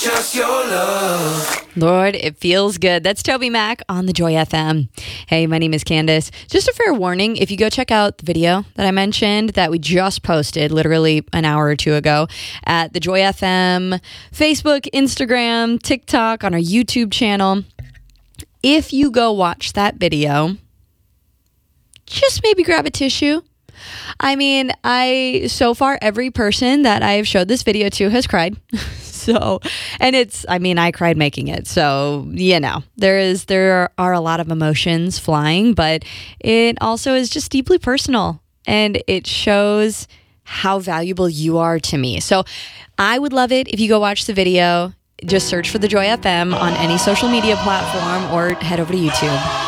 just your love. Lord, it feels good. That's Toby Mac on the Joy FM. Hey, my name is Candace. Just a fair warning, if you go check out the video that I mentioned that we just posted literally an hour or two ago at the Joy FM, Facebook, Instagram, TikTok, on our YouTube channel, if you go watch that video, just maybe grab a tissue. I mean, so far, every person that I've showed this video to has cried. I cried making it. So, there are a lot of emotions flying, but it also is just deeply personal, and it shows how valuable you are to me. So I would love it if you go watch the video. Just search for the Joy FM on any social media platform or head over to YouTube.